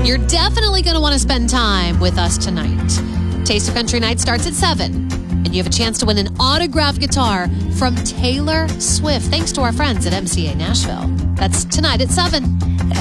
you're definitely going to want to spend time with us tonight. Taste of Country Night starts at 7, and you have a chance to win an autographed guitar from Taylor Swift, thanks to our friends at MCA Nashville. That's tonight at 7.